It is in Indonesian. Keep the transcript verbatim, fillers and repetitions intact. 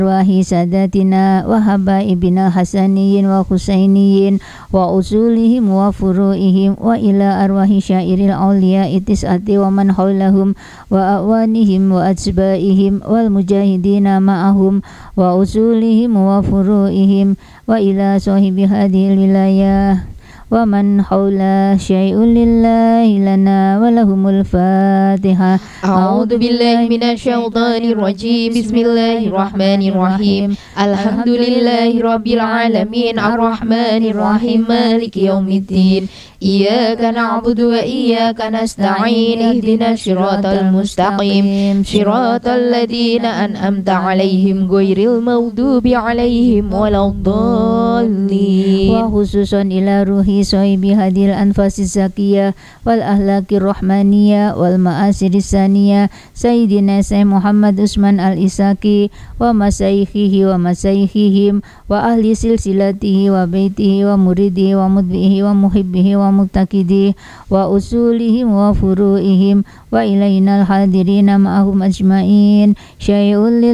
arwahi sadatina wa habaibina hasaniyin wa husainiyin wa usulihim wa furu'ihim wa ila arwahi syairil awliya itis'ati wa man hawlahum wa awanihim wa atsba'ihim wal mujahidina ma'ahum wa usulihim wa furu'ihim wa ila sahibi hadhil wilayah wa man hawla syai'un lillahi lana wa lahumul fatihah. A'udzu billahi minasy syaithanir rajim. Bismillahirrahmanirrahim. Alhamdulillahi rabbil alamin arrahmanir rahim maliki yaumiddin. Iyyaka na'budu wa iyyaka nasta'in. Ihdinas siratal mustaqim. Siratal ladzina an'amta 'alaihim ghairil maghdubi 'alaihim waladdallin. Wa khususan ila ruhi sahibi hadil anfasis zakiyah wal ahlakir rahmaniyah wal ma'asiris saniyah Sayyidina Sayyid Muhammad Usman al-Isaki wa masyayikhihi wa masyayikhihim wa ahli silsilatihi wa baitihi wa muridihi wa mudbihi wa muhibbihi wa muqtaqidihi wa usulihim wa furu'ihim wa ilainal hadirina ma'ahum ajma'in syai'ul